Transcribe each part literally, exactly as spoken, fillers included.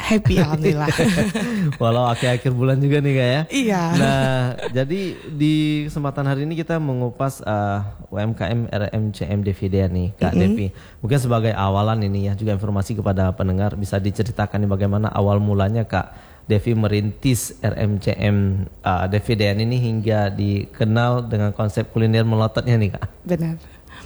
Happy alhamdulillah. Walau akhir-akhir bulan juga nih Kak ya. Iya. Nah, jadi di kesempatan hari ini kita mengupas uh, U M K M R M C M Devi Dea nih Kak mm-hmm. Devi. Mungkin sebagai awalan ini ya juga informasi kepada pendengar, bisa diceritakan nih bagaimana awal mulanya Kak Devi merintis R M C M uh, Devi Dea ini hingga dikenal dengan konsep kuliner melototnya nih Kak. Benar.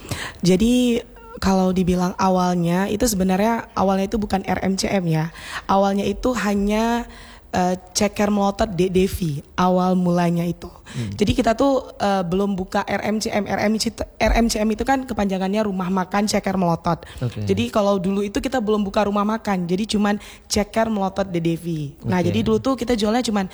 Jadi kalau dibilang awalnya itu sebenarnya awalnya itu bukan R M C M ya. Awalnya itu hanya uh, ceker melotot De Devi. Awal mulanya itu. Hmm. Jadi kita tuh uh, belum buka R M C M. R M C M. R M C M itu kan kepanjangannya rumah makan ceker melotot. Okay. Jadi kalau dulu itu kita belum buka rumah makan. Jadi cuman ceker melotot De Devi. Okay. Nah, jadi dulu tuh kita jualnya cuman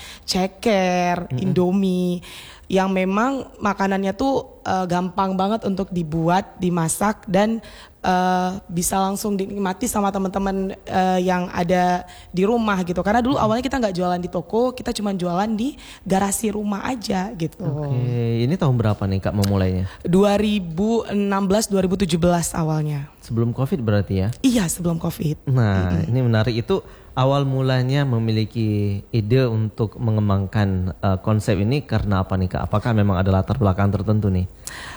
ceker, hmm. Indomie yang memang makanannya tuh uh, gampang banget untuk dibuat, dimasak dan uh, bisa langsung dinikmati sama teman-teman uh, yang ada di rumah gitu. Karena dulu awalnya kita nggak jualan di toko, kita cuma jualan di garasi rumah aja gitu. Oke, ini tahun berapa nih Kak memulainya? dua ribu enam belas dua ribu tujuh belas awalnya. Sebelum Covid berarti ya? Iya, sebelum Covid. Nah, mm-hmm. ini menarik, itu awal mulanya memiliki ide untuk mengembangkan uh, konsep ini karena apa nih Kak? Apakah memang ada latar belakang tertentu nih?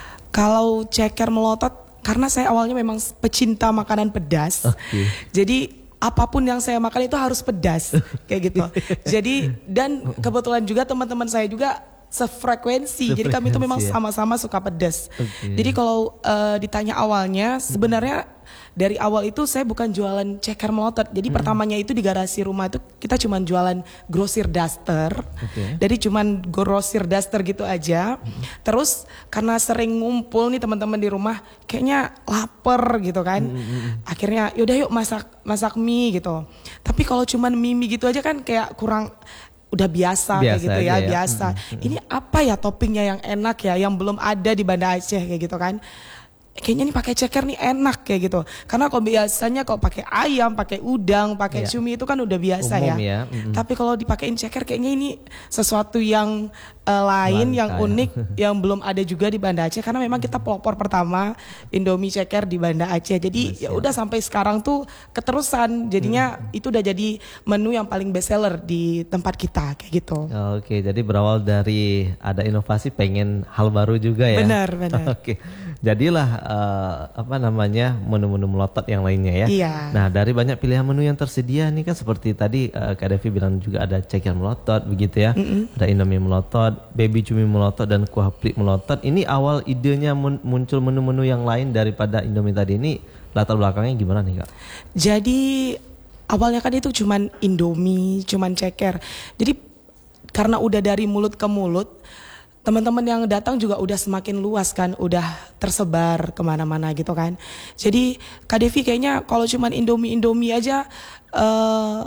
Kalau ceker melotot, karena saya awalnya memang pecinta makanan pedas. Okay. Jadi apapun yang saya makan itu harus pedas kayak gitu. Jadi dan kebetulan juga teman-teman saya juga sefrekuensi. Jadi kami itu memang sama-sama suka pedas. Okay. Jadi kalau uh, ditanya awalnya, sebenarnya dari awal itu saya bukan jualan ceker melotot. Jadi hmm. pertamanya itu di garasi rumah itu kita cuma jualan grosir daster. Okay. Jadi cuma grosir daster gitu aja. Hmm. Terus karena sering ngumpul nih teman-teman di rumah, kayaknya lapar gitu kan. Hmm. Akhirnya yaudah yuk masak masak mie gitu. Tapi kalau cuma mie mie gitu aja kan kayak kurang, udah biasa, biasa kayak gitu ya, ya biasa. Hmm. Ini apa ya toppingnya yang enak ya, yang belum ada di Banda Aceh kayak gitu kan. Kayaknya nih pakai ceker nih enak kayak gitu. Karena kalau biasanya kalau pakai ayam, pakai udang, pakai yeah. cumi itu kan udah biasa umum, ya. ya. Mm-hmm. Tapi kalau dipakein ceker kayaknya ini sesuatu yang uh, lain, Mantap. yang unik, yang belum ada juga di Banda Aceh. Karena memang kita pelopor pertama Indomie ceker di Banda Aceh. Jadi ya udah sampai sekarang tuh keterusan. Jadinya mm. itu udah jadi menu yang paling best seller di tempat kita kayak gitu. Oke, jadi berawal dari ada inovasi, pengen hal baru juga ya. Benar, benar. Oke. Jadilah uh, apa namanya menu-menu melotot yang lainnya ya. Iya. Nah, dari banyak pilihan menu yang tersedia nih kan, seperti tadi uh, Kak Devi bilang juga ada ceker melotot begitu ya. Mm-mm. Ada Indomie melotot, baby cumi melotot dan kuah plik melotot. Ini awal idenya mun- muncul menu-menu yang lain daripada Indomie tadi, ini latar belakangnya gimana nih Kak? Jadi awalnya kan itu cuman Indomie, cuman ceker. Jadi karena udah dari mulut ke mulut, teman-teman yang datang juga udah semakin luas kan, udah tersebar kemana-mana gitu kan. Jadi Kak Devi kayaknya kalau cuman Indomie-Indomie aja uh,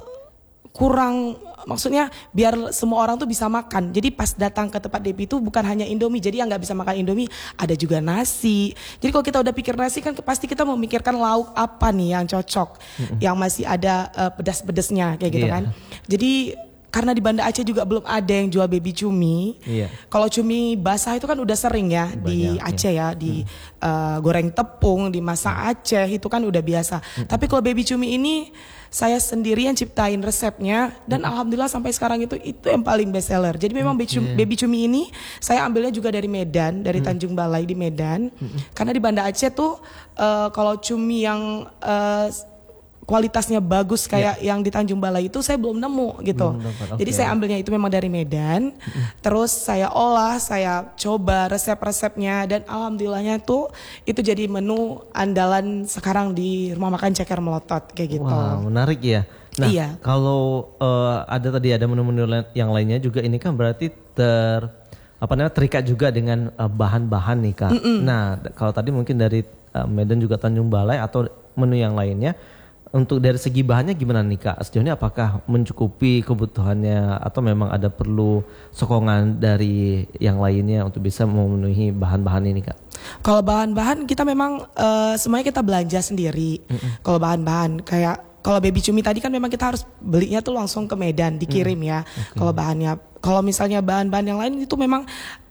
kurang, maksudnya biar semua orang tuh bisa makan. Jadi pas datang ke tempat Devi itu bukan hanya Indomie, jadi yang gak bisa makan Indomie ada juga nasi. Jadi kalau kita udah pikir nasi kan pasti kita memikirkan lauk apa nih yang cocok, mm-hmm. yang masih ada uh, pedas-pedasnya kayak gitu yeah. kan. Jadi karena di Banda Aceh juga belum ada yang jual baby cumi. Iya. Kalau cumi basah itu kan udah sering ya. Banyak, di Aceh ya, ya di hmm. uh, goreng tepung, di masak Aceh itu kan udah biasa. Hmm. Tapi kalau baby cumi ini saya sendiri yang ciptain resepnya dan hmm. alhamdulillah sampai sekarang itu itu yang paling best seller. Jadi memang baby cumi, baby cumi ini saya ambilnya juga dari Medan, dari hmm. Tanjung Balai di Medan. Hmm. Karena di Banda Aceh tuh uh, kalau cumi yang uh, kualitasnya bagus kayak yeah. yang di Tanjung Balai itu saya belum nemu gitu. Belum dapat, okay. Jadi saya ambilnya itu memang dari Medan. Mm-hmm. Terus saya olah, saya coba resep-resepnya dan alhamdulillahnya tuh itu jadi menu andalan sekarang di rumah makan ceker melotot kayak gitu. Wah, menarik ya. Nah, iya. kalau uh, ada tadi ada menu-menu yang lainnya juga, ini kan berarti ter apa namanya terikat juga dengan uh, bahan-bahan nih Kak. Mm-mm. Nah, kalau tadi mungkin dari uh, Medan juga Tanjung Balai atau menu yang lainnya. Untuk dari segi bahannya gimana nih Kak? Sejauh ini apakah mencukupi kebutuhannya atau memang ada perlu sokongan dari yang lainnya untuk bisa memenuhi bahan-bahan ini Kak? Kalau bahan-bahan kita memang uh, semuanya kita belanja sendiri. Mm-mm. Kalau bahan-bahan kayak kalau baby cumi tadi kan memang kita harus belinya tuh langsung ke Medan dikirim mm. ya. Okay. Kalau bahannya, kalau misalnya bahan-bahan yang lain itu memang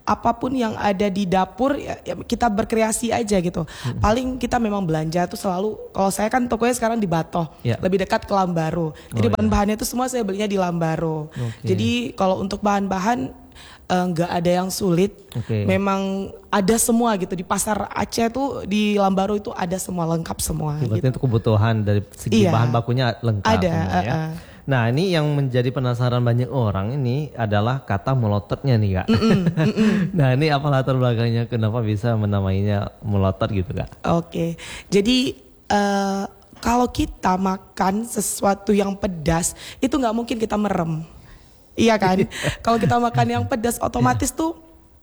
apapun yang ada di dapur ya, ya kita berkreasi aja gitu. Hmm. Paling kita memang belanja tuh selalu, kalau saya kan tokonya sekarang di Batoh, ya. Lebih dekat ke Lambaro. Jadi oh, bahan-bahannya itu semua saya belinya di Lambaro. Okay. Jadi kalau untuk bahan-bahan nggak uh, ada yang sulit. Okay. Memang ada semua gitu di pasar Aceh tuh, di Lambaro itu ada semua, lengkap semua. Berarti gitu. Itu kebutuhan dari segi iya. bahan bakunya lengkap. Ada. Semua, ya. uh, uh. Nah ini yang menjadi penasaran banyak orang ini adalah kata melototnya nih Kak. Mm -mm, mm -mm. Nah ini apa latar belakangnya kenapa bisa menamainya melotot gitu Kak? Oke, okay. Jadi uh, kalau kita makan sesuatu yang pedas itu nggak mungkin kita merem, iya kan? Kalau kita makan yang pedas otomatis tuh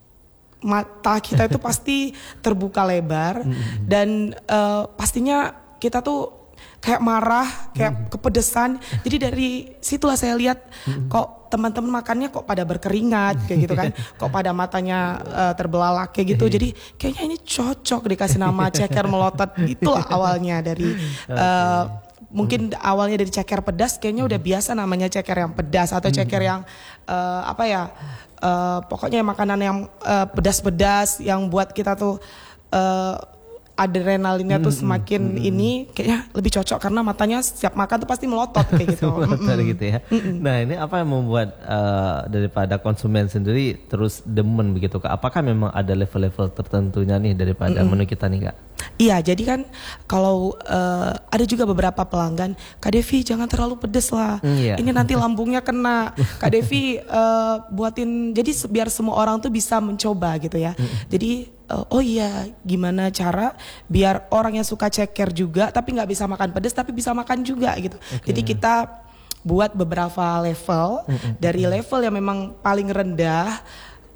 mata kita itu pasti terbuka lebar mm -mm. dan uh, pastinya kita tuh kayak marah, kayak hmm. kepedesan. Jadi dari situlah saya lihat hmm. kok teman-teman makannya kok pada berkeringat kayak gitu kan. Kok pada matanya uh, terbelalak kayak gitu. Jadi kayaknya ini cocok dikasih nama ceker melotot. Itulah awalnya dari uh, mungkin hmm. awalnya dari ceker pedas, kayaknya udah biasa namanya ceker yang pedas atau ceker yang uh, apa ya? Uh, pokoknya makanan yang uh, pedas-pedas yang buat kita tuh uh, adrenalinnya tuh semakin mm, ini kayaknya lebih cocok karena matanya setiap makan tuh pasti melotot kayak gitu. Melotot gitu ya. Mm-mm. Nah ini apa yang membuat uh, daripada konsumen sendiri terus demen begitu Kak? Apakah memang ada level-level tertentunya nih daripada Mm-mm. menu kita nih Kak? Iya, jadi kan kalau uh, ada juga beberapa pelanggan, Kak Devi jangan terlalu pedes lah, mm, yeah. ini nanti lambungnya kena. Kak Devi uh, buatin, jadi biar semua orang tuh bisa mencoba gitu ya. Mm-mm. Jadi uh, oh iya, gimana cara biar orang yang suka ceker juga, tapi nggak bisa makan pedes, tapi bisa makan juga gitu. Okay. Jadi kita buat beberapa level, mm-mm. dari level yang memang paling rendah.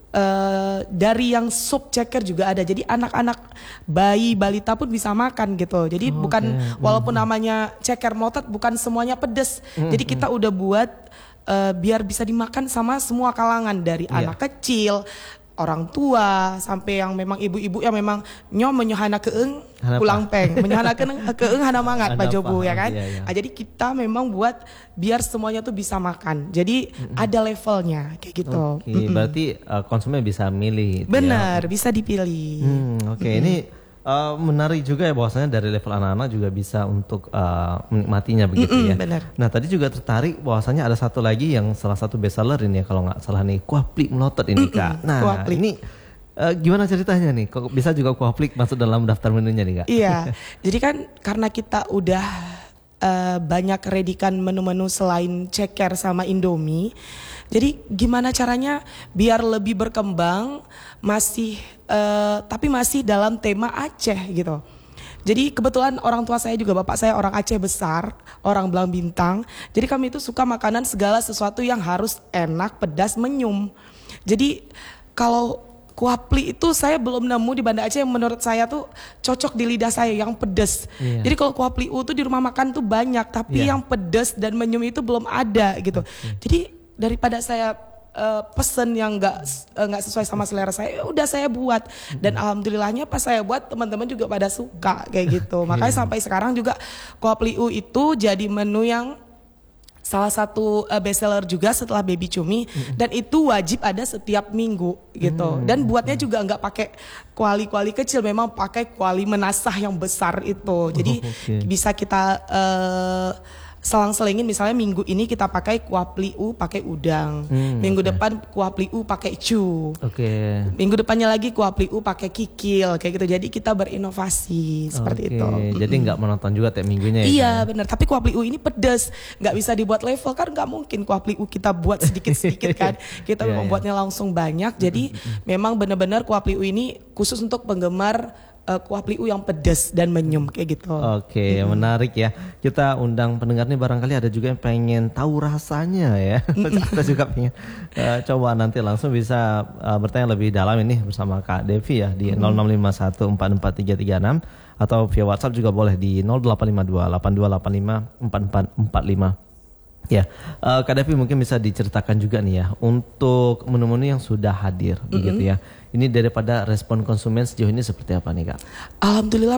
Uh, dari yang sup ceker juga ada, jadi anak-anak bayi balita pun bisa makan gitu. Jadi oh, bukan okay. walaupun mm-hmm. namanya ceker melotot bukan semuanya pedes. Mm-hmm. Jadi kita udah buat uh, biar bisa dimakan sama semua kalangan dari yeah. anak kecil, orang tua, sampai yang memang ibu-ibu yang memang nyo menyohana keeng pulang peng, menyohana keeng keeng hana mangat Pak Jobu ya kan. Iya, iya. Nah, jadi kita memang buat biar semuanya tuh bisa makan. Jadi mm-hmm. ada levelnya kayak gitu. Oke, okay, mm-hmm. berarti uh, konsumen bisa milih. Benar, ya. bisa dipilih. Hmm, Oke, okay. mm-hmm. ini uh, menarik juga ya bahwasanya dari level anak-anak juga bisa untuk uh, menikmatinya begitu mm-hmm, ya. Benar. Nah tadi juga tertarik bahwasanya ada satu lagi yang salah satu bestseller ini ya kalau nggak salah nih, kuah plik melotot ini mm-hmm. Kak. Nah kuah plik. Ini uh, gimana ceritanya nih? Kok bisa juga kuah plik masuk dalam daftar menunya nih Kak? Iya, jadi kan karena kita udah Uh, banyak redikan menu-menu selain ceker sama Indomie. Jadi gimana caranya biar lebih berkembang masih uh, tapi masih dalam tema Aceh gitu. Jadi kebetulan orang tua saya juga, bapak saya orang Aceh besar, orang Belang Bintang. Jadi kami itu suka makanan segala sesuatu yang harus enak, pedas, menyum. Jadi kalau kuah plik itu saya belum nemu di Banda Aceh yang menurut saya tuh cocok di lidah saya yang pedes. Yeah. Jadi kalau kuah plik tuh di rumah makan tuh banyak, tapi yeah. yang pedes dan menyum itu belum ada gitu. Okay. Jadi daripada saya uh, pesen yang nggak nggak uh, sesuai sama selera saya, udah saya buat. Dan mm-hmm. alhamdulillahnya pas saya buat teman-teman juga pada suka kayak gitu. Okay. Makanya sampai sekarang juga kuah plik itu jadi menu yang salah satu uh, bestseller juga setelah Baby Cumi, mm-hmm. dan itu wajib ada setiap minggu gitu. Mm-hmm. Dan buatnya juga nggak pakai kuali-kuali kecil, memang pakai kuali menasah yang besar itu. Jadi oh, okay. bisa kita uh, selang-selingin, misalnya minggu ini kita pakai kuah pliu pakai udang, hmm, minggu okay. depan kuah pliu pakai cu, okay. minggu depannya lagi kuah pliu pakai kikil kayak gitu. Jadi kita berinovasi seperti okay. itu. Jadi nggak monoton juga tiap minggunya ya? Iya benar. Tapi kuah pliu ini pedas, nggak bisa dibuat level kan, nggak mungkin kuah pliu kita buat sedikit-sedikit kan. Kita yeah, membuatnya yeah. langsung banyak. Jadi memang benar-benar kuah pliu ini khusus untuk penggemar Uh, kuah pliu yang pedas dan menyum kayak gitu. Oke, okay, mm-hmm. menarik ya. Kita undang pendengar nih, barangkali ada juga yang pengen tahu rasanya ya. Kita juga pengen uh, coba nanti langsung bisa uh, bertanya lebih dalam ini bersama Kak Devi ya di mm-hmm. nol enam lima satu empat empat tiga tiga enam atau via WhatsApp juga boleh di nol delapan lima dua delapan dua delapan lima empat empat empat lima. Ya, uh, Kak Devi mungkin bisa diceritakan juga nih ya untuk menu-menu yang sudah hadir, mm-hmm. begitu ya. Ini daripada respon konsumen sejauh ini seperti apa nih Kak? Alhamdulillah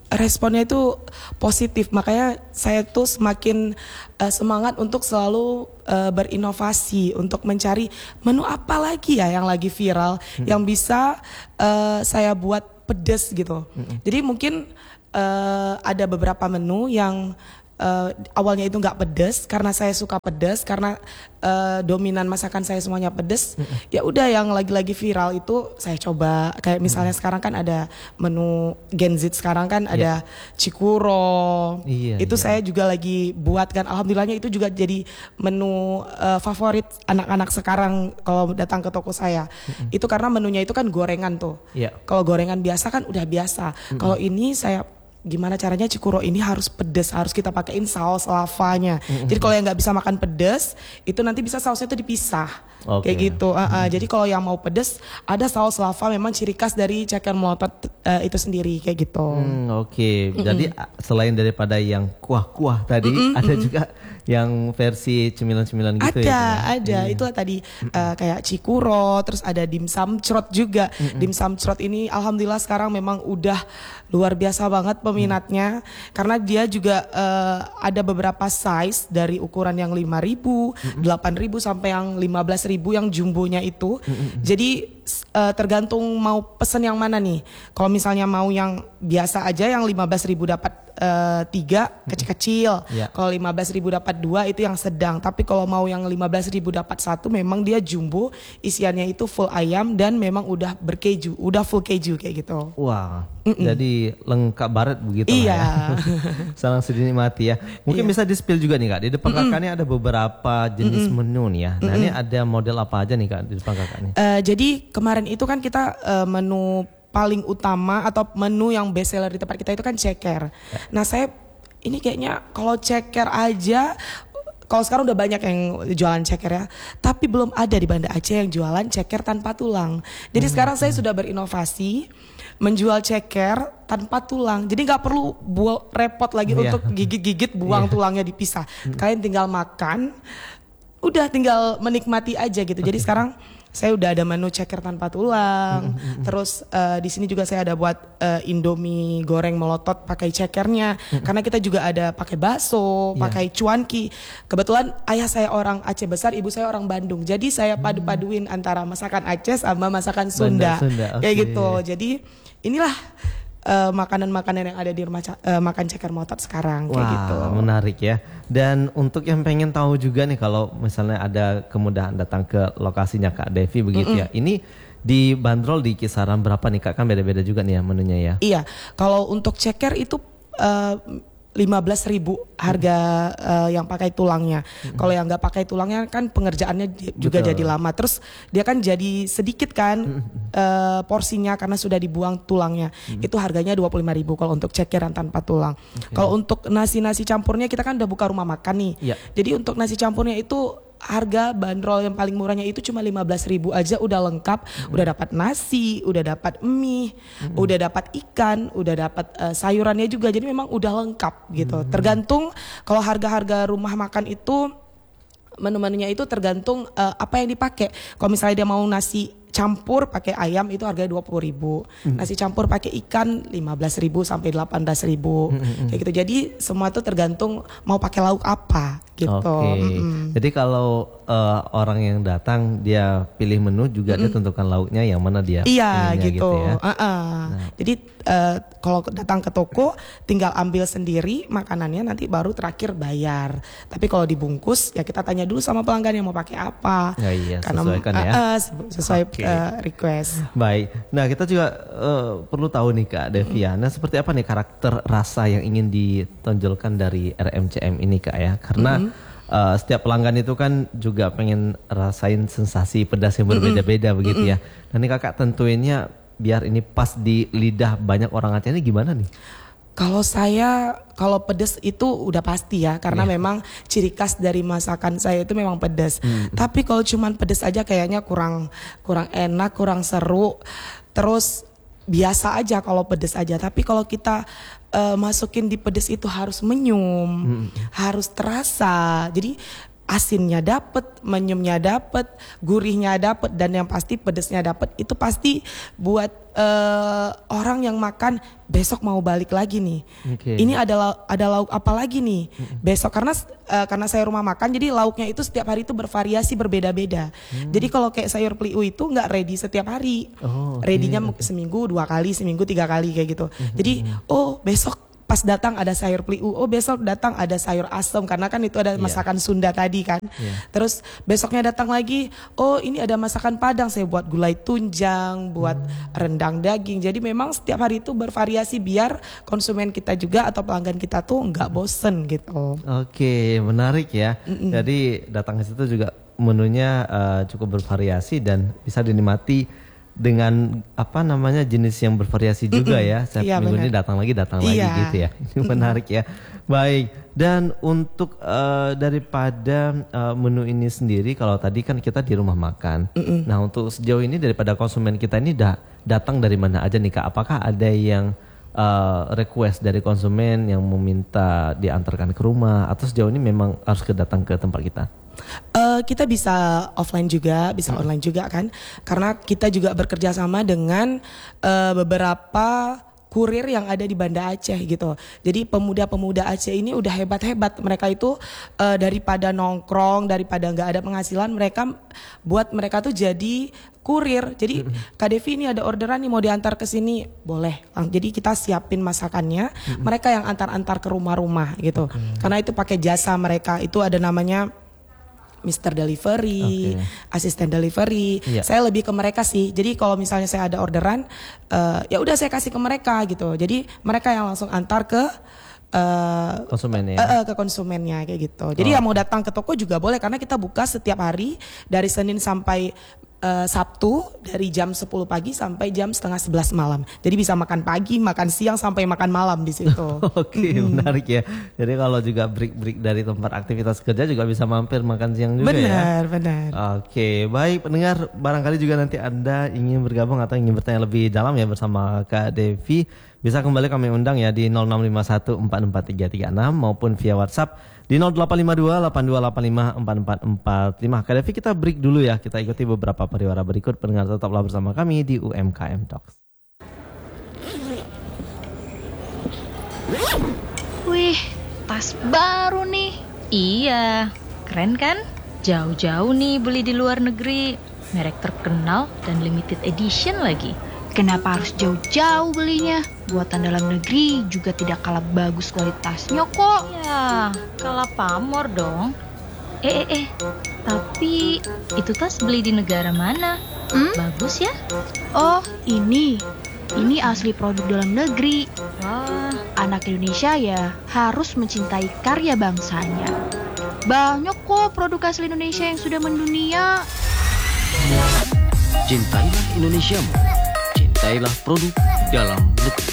responnya itu positif, makanya saya tuh semakin uh, semangat untuk selalu uh, berinovasi untuk mencari menu apa lagi ya yang lagi viral hmm. yang bisa uh, saya buat pedas gitu. Hmm. Jadi mungkin uh, ada beberapa menu yang Uh, awalnya itu nggak pedas karena saya suka pedas karena uh, dominan masakan saya semuanya pedas. Mm-hmm. Ya udah yang lagi-lagi viral itu saya coba kayak misalnya mm-hmm. sekarang kan ada menu Gen Z sekarang kan yeah. ada Cikuro. Iya, itu iya. saya juga lagi buat kan, alhamdulillahnya itu juga jadi menu uh, favorit anak-anak sekarang kalau datang ke toko saya. Mm-hmm. Itu karena menunya itu kan gorengan tuh. Yeah. Kalau gorengan biasa kan udah biasa. Mm-hmm. Kalau ini saya gimana caranya Cikuro ini harus pedas, harus kita pakein saus lavanya. Mm-hmm. Jadi kalau yang nggak bisa makan pedas, itu nanti bisa sausnya itu dipisah, okay. kayak gitu. Uh, uh, mm-hmm. Jadi kalau yang mau pedas, ada saus lava memang ciri khas dari ceker melotot uh, itu sendiri, kayak gitu. Mm, Oke, okay. mm-hmm. Jadi selain daripada yang kuah-kuah tadi, mm-hmm. ada mm-hmm. juga yang versi cemilan-cemilan gitu ada, ya? Ada, ada. Iya. Itulah tadi uh, kayak Cikuro, terus ada dimsum crot juga. Mm-hmm. Dimsum crot ini alhamdulillah sekarang memang udah luar biasa banget peminatnya. Mm-hmm. Karena dia juga uh, ada beberapa size dari ukuran yang lima ribu, mm-hmm. delapan ribu sampai yang lima belas ribu yang jumbonya itu. Mm-hmm. Jadi uh, tergantung mau pesen yang mana nih. Kalau misalnya mau yang biasa aja yang lima belas ribu dapat uh, tiga kecil-kecil. Yeah. Kalau lima belas ribu dapat dua itu yang sedang. Tapi kalau mau yang lima belas ribu dapat satu memang dia jumbo, isiannya itu full ayam dan memang udah berkeju, udah full keju kayak gitu. Wah, wow. Jadi lengkap baret begitu iya. ya. Sangat dinikmati ya. Mungkin iya. bisa di-spill juga nih Kak. Di depan Mm-mm. Kakak ini ada beberapa jenis Mm-mm. menu nih ya. Nah Mm-mm. ini ada model apa aja nih Kak di depan Kakak nih? Uh, jadi kemarin itu kan kita uh, menu paling utama atau menu yang best seller di tempat kita itu kan ceker. Ya. Nah saya ini kayaknya kalau ceker aja, kalau sekarang udah banyak yang jualan ceker ya, tapi belum ada di Banda Aceh yang jualan ceker tanpa tulang. Jadi hmm. sekarang saya sudah berinovasi menjual ceker tanpa tulang. Jadi nggak perlu buat repot lagi yeah. untuk gigit-gigit buang yeah. tulangnya dipisah. Hmm. Kalian tinggal makan, udah tinggal menikmati aja gitu. Jadi okay. sekarang saya udah ada menu ceker tanpa tulang. Mm-hmm. Terus uh, di sini juga saya ada buat uh, Indomie goreng melotot pakai cekernya. Mm-hmm. Karena kita juga ada pakai bakso, yeah. pakai cuanki. Kebetulan ayah saya orang Aceh besar, ibu saya orang Bandung. Jadi saya padu-paduin antara masakan Aceh sama masakan Sunda. Sunda. Okay. Kayak gitu. Jadi inilah Uh, makanan-makanan yang ada di rumah uh, makan ceker melotot sekarang. Wah, kayak gitu. Menarik ya. Dan untuk yang pengen tahu juga nih kalau misalnya ada kemudahan datang ke lokasinya Kak Devi begitu Mm-mm. ya. Ini dibanderol di kisaran berapa nih Kak? Kan beda-beda juga nih ya menunya ya. Iya. Kalau untuk ceker itu uh, lima belas ribu harga uh, yang pakai tulangnya. Mm-hmm. Kalau yang nggak pakai tulangnya kan pengerjaannya juga Betul. jadi lama. Terus dia kan jadi sedikit kan mm-hmm. uh, porsinya karena sudah dibuang tulangnya. Mm-hmm. Itu harganya dua puluh lima ribu kalau untuk cekeran tanpa tulang. Okay. Kalau untuk nasi-nasi campurnya kita kan udah buka rumah makan nih. Yeah. Jadi untuk nasi campurnya itu harga bandrol yang paling murahnya itu cuma lima belas ribu aja udah lengkap, mm-hmm. udah dapat nasi, udah dapat mie, mm-hmm. udah dapat ikan, udah dapat uh, sayurannya juga. Jadi memang udah lengkap gitu. Mm-hmm. Tergantung kalau harga-harga rumah makan itu menu-menunya itu tergantung uh, apa yang dipakai. Kalau misalnya dia mau nasi campur pakai ayam itu harganya dua puluh ribu. Mm-hmm. Nasi campur pakai ikan lima belas ribu sampai delapan belas ribu. Mm-hmm. Kayak gitu. Jadi semua itu tergantung mau pakai lauk apa gitu. Oke. Okay. Mm-hmm. Jadi kalau uh, orang yang datang dia pilih menu juga mm-hmm. dia tentukan lauknya yang mana dia Iya gitu. gitu ya. Uh-uh. Nah. Jadi uh, kalau datang ke toko tinggal ambil sendiri makanannya, nanti baru terakhir bayar. Tapi kalau dibungkus ya kita tanya dulu sama pelanggan yang mau pakai apa. Ya, iya, karena sesuaikan uh, ya. Uh, sesuai okay. uh, request. Baik. Nah kita juga uh, perlu tahu nih Kak Devia. Nah seperti apa nih karakter rasa yang ingin ditonjolkan dari R M C M ini Kak ya? Karena mm-hmm. Uh, setiap pelanggan itu kan juga pengen rasain sensasi pedas yang berbeda-beda mm-hmm. begitu ya. Dan ini kakak tentuinnya biar ini pas di lidah banyak orang Aceh ini gimana nih? Kalau saya, kalau pedas itu udah pasti ya, karena yeah. memang ciri khas dari masakan saya itu memang pedas. Mm-hmm. Tapi kalau cuman pedas aja kayaknya kurang kurang enak, kurang seru. Terus biasa aja kalau pedas aja. Tapi kalau kita uh, masukin di pedas itu harus menyum, hmm. harus terasa. Jadi asinnya dapet, menyemnya dapet, gurihnya dapet, dan yang pasti pedesnya dapet. Itu pasti buat uh, orang yang makan besok mau balik lagi nih. Okay. Ini ada ada lauk apa lagi nih mm-hmm. besok, karena uh, karena saya rumah makan, jadi lauknya itu setiap hari itu bervariasi, berbeda-beda. Hmm. Jadi kalau kayak sayur peliu itu nggak ready setiap hari, oh, okay. readynya okay. seminggu dua kali, seminggu tiga kali kayak gitu. Mm-hmm. Jadi oh besok pas datang ada sayur peliu, oh besok datang ada sayur asem, karena kan itu ada masakan yeah. Sunda tadi kan. Yeah. Terus besoknya datang lagi, oh ini ada masakan Padang, saya buat gulai tunjang, buat hmm. rendang daging. Jadi memang setiap hari itu bervariasi biar konsumen kita juga atau pelanggan kita tuh nggak bosen gitu. Oke, menarik ya. Mm-mm. Jadi datang ke situ juga menunya uh, cukup bervariasi dan bisa dinikmati dengan apa namanya jenis yang bervariasi juga Mm-mm. ya. Setiap iya, minggu bener. Ini datang lagi datang iya. lagi gitu ya. Ini menarik ya. Baik. Dan untuk uh, daripada uh, menu ini sendiri, kalau tadi kan kita di rumah makan. Mm-mm. Nah untuk sejauh ini daripada konsumen kita ini dah datang dari mana aja nih Kak? Apakah ada yang uh, request dari konsumen yang meminta diantarkan ke rumah, atau sejauh ini memang harus datang ke tempat kita? Uh, kita bisa offline juga, bisa hmm. online juga kan, karena kita juga bekerja sama dengan uh, beberapa kurir yang ada di Banda Aceh gitu. Jadi pemuda-pemuda Aceh ini udah hebat-hebat, mereka itu uh, daripada nongkrong, daripada nggak ada penghasilan, mereka buat mereka tuh jadi kurir. Jadi hmm. Kak Devi ini ada orderan nih mau diantar ke sini, boleh. Jadi kita siapin masakannya, hmm. mereka yang antar-antar ke rumah-rumah gitu. Hmm. Karena itu pakai jasa mereka, itu ada namanya Mister Delivery, okay. asisten delivery. Yeah. Saya lebih ke mereka sih. Jadi kalau misalnya saya ada orderan, uh, ya udah saya kasih ke mereka gitu. Jadi mereka yang langsung antar ke uh, konsumennya. Uh, uh, ke konsumennya kayak gitu. Jadi oh. yang mau datang ke toko juga boleh, karena kita buka setiap hari dari Senin sampai Uh, Sabtu dari jam sepuluh pagi sampai jam setengah sebelas malam. Jadi bisa makan pagi, makan siang, sampai makan malam di situ. Oke, okay, mm. menarik ya. Jadi kalau juga break-break dari tempat aktivitas kerja juga bisa mampir makan siang juga. Benar, ya. Benar, benar. Oke, okay, baik pendengar, barangkali juga nanti Anda ingin bergabung atau ingin bertanya lebih dalam ya bersama Kak Devi, bisa kembali kami undang ya di nol enam lima satu empat empat tiga tiga enam maupun via WhatsApp di nol delapan lima dua delapan dua delapan lima empat empat empat lima. Kak Devi, kita break dulu ya. Kita ikuti beberapa pariwara berikut. Pendengar tetaplah bersama kami di U M K M Talks. Wih, tas baru nih. Iya, keren kan? Jauh-jauh nih beli di luar negeri. Merek terkenal dan limited edition lagi. Kenapa harus jauh-jauh belinya? Buatan dalam negeri juga tidak kalah bagus kualitasnya kok. Ya, kalah pamor dong. Eh, eh, eh. Tapi itu tas beli di negara mana? Hmm? Bagus ya? Oh, ini. Ini asli produk dalam negeri. Wah, anak Indonesia ya harus mencintai karya bangsanya. Banyak kok produk asli Indonesia yang sudah mendunia. Cintailah Indonesiamu. Cintailah produk dalam negeri.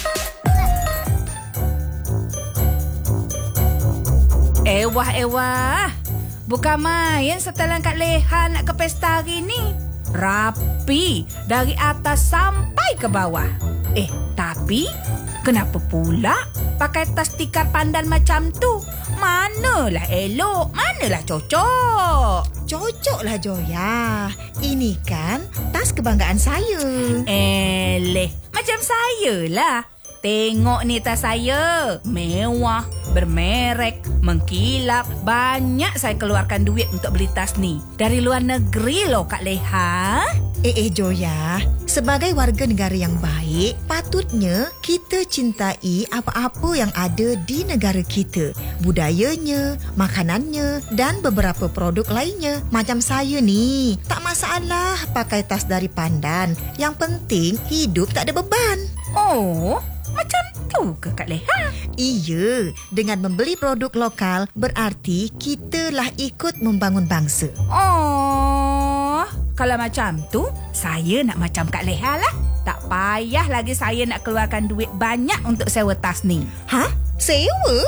Ewah, ewah. Bukan main setelan Kak Leha nak ke pesta hari ni. Rapi dari atas sampai ke bawah. Eh, tapi kenapa pula pakai tas tikar pandan macam tu? Manalah elok, manalah cocok. Cocoklah Joya. Ini kan tas kebanggaan saya. Eleh, macam saya lah. Tengok ni tas saya. Mewah, bermerek, mengkilap. Banyak saya keluarkan duit untuk beli tas ni. Dari luar negeri loh Kak Leha. Eh eh Joya, sebagai warga negara yang baik, patutnya kita cintai apa-apa yang ada di negara kita. Budayanya, makanannya dan beberapa produk lainnya. Macam saya ni, tak masalah pakai tas dari pandan. Yang penting hidup tak ada beban. Oh, macam tu ke Kak Leha? Iya, dengan membeli produk lokal berarti kita lah ikut membangun bangsa. Oh, kalau macam tu, saya nak macam Kak Leha lah. Tak payah lagi saya nak keluarkan duit banyak untuk sewa tas ni. Hah? Sewa?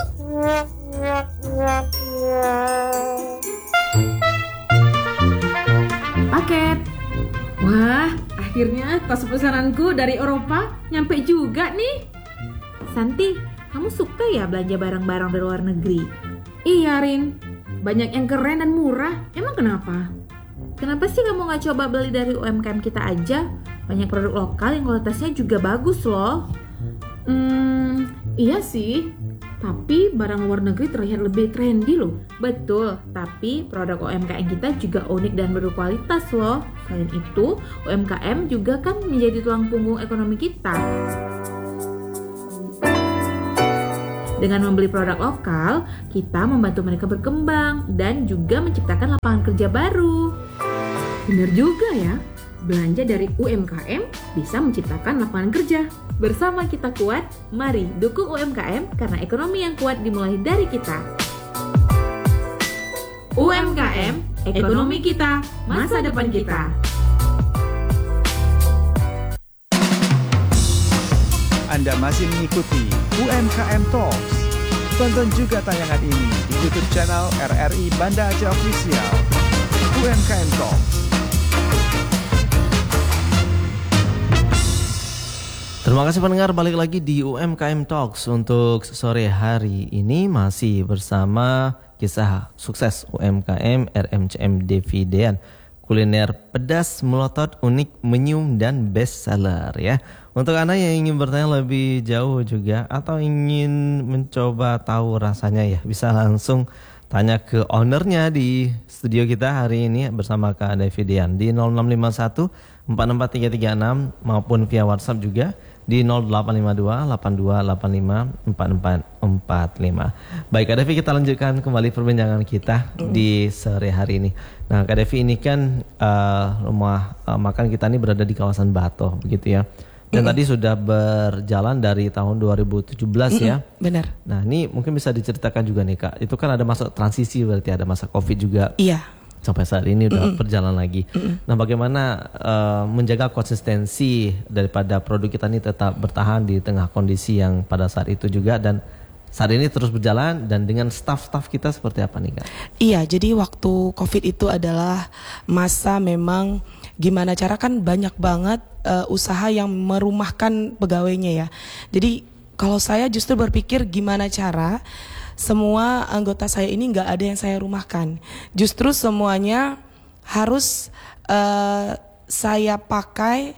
Paket. Wah, akhirnya tas pesananku dari Eropa nyampe juga nih. Santi, kamu suka ya belanja barang-barang dari luar negeri? Iya Rin, banyak yang keren dan murah. Emang kenapa? Kenapa sih kamu gak coba beli dari U M K M kita aja? Banyak produk lokal yang kualitasnya juga bagus loh. Hmm, iya sih. Tapi barang luar negeri terlihat lebih trendy loh. Betul, tapi produk U M K M kita juga unik dan berkualitas loh. Selain itu, U M K M juga kan menjadi tulang punggung ekonomi kita. Dengan membeli produk lokal, kita membantu mereka berkembang dan juga menciptakan lapangan kerja baru. Benar juga ya, belanja dari U M K M bisa menciptakan lapangan kerja. Bersama kita kuat, mari dukung U M K M karena ekonomi yang kuat dimulai dari kita. U M K M, ekonomi kita, masa depan kita. Anda masih mengikuti U M K M Talks. Tonton juga tayangan ini di YouTube channel R R I Banda Aceh Official. U M K M Talks. Terima kasih pendengar, balik lagi di U M K M Talks. Untuk sore hari ini masih bersama kisah sukses U M K M R M C M Devidean. Kuliner pedas, melotot, unik, menyum, dan best seller ya. Untuk Anda yang ingin bertanya lebih jauh juga atau ingin mencoba tahu rasanya ya, bisa langsung tanya ke ownernya di studio kita hari ini bersama Kak Devidean di nol enam lima satu empat empat tiga tiga enam maupun via WhatsApp juga di nol delapan lima dua delapan dua delapan lima empat empat empat lima. Baik Kak Devi, kita lanjutkan kembali perbincangan kita mm. di sore hari ini. Nah Kak Devi, ini kan uh, rumah uh, makan kita ini berada di kawasan Bato begitu ya. Dan mm. tadi sudah berjalan dari tahun dua ribu tujuh belas mm-mm, ya. Benar. Nah ini mungkin bisa diceritakan juga nih Kak. Itu kan ada masa transisi, berarti ada masa Covid juga. Iya. Sampai saat ini udah Mm-mm. berjalan lagi. Mm-mm. Nah bagaimana uh, menjaga konsistensi daripada produk kita ini tetap bertahan di tengah kondisi yang pada saat itu juga dan saat ini terus berjalan, dan dengan staff-staff kita seperti apa nih Kak? Iya, jadi waktu Covid itu adalah masa memang gimana cara, kan banyak banget uh, usaha yang merumahkan pegawainya ya. Jadi kalau saya justru berpikir gimana cara semua anggota saya ini nggak ada yang saya rumahkan. Justru semuanya harus uh, saya pakai